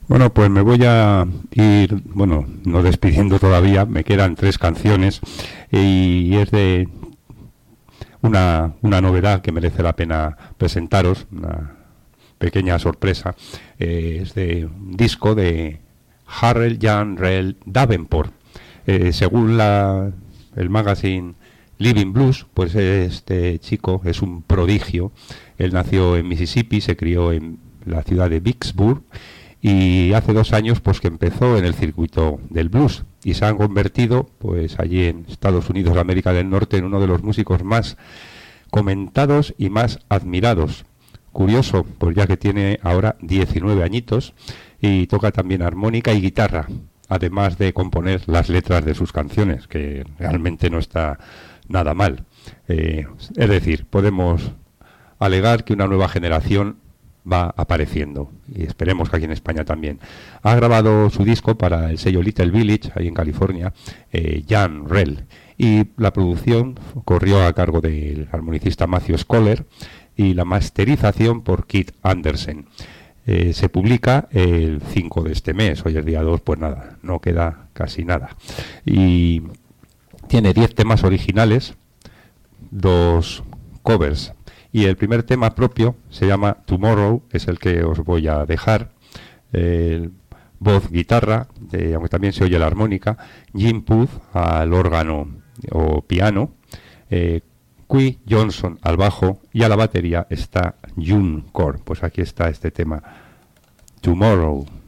Bueno, pues me voy a ir, bueno, no despidiendo todavía, me quedan tres canciones y es de una novedad que merece la pena presentaros, una pequeña sorpresa. Es de un disco de Harold Jan Rell Davenport. Según el magazine Living Blues, pues este chico es un prodigio. Él nació en Mississippi, se crió en la ciudad de Vicksburg y hace 2 años pues que empezó en el circuito del blues y se han convertido pues allí en Estados Unidos de América del Norte en uno de los músicos más comentados y más admirados. Curioso, pues ya que tiene ahora 19 añitos y toca también armónica y guitarra, además de componer las letras de sus canciones, que realmente no está nada mal. Es decir, podemos alegar que una nueva generación va apareciendo y esperemos que aquí en España también. Ha grabado su disco para el sello Little Village, ahí en California, Jan Rell, y la producción corrió a cargo del armonicista Matthew Scholler y la masterización por Keith Anderson. Se publica el 5 de este mes, hoy es día 2, pues nada, no queda casi nada. Y tiene 10 temas originales, 2 covers. Y el primer tema propio se llama Tomorrow, es el que os voy a dejar. Voz, guitarra, aunque también se oye la armónica. Jim Puth al órgano o piano. Qui Johnson al bajo y a la batería está June Core. Pues aquí está este tema, Tomorrow.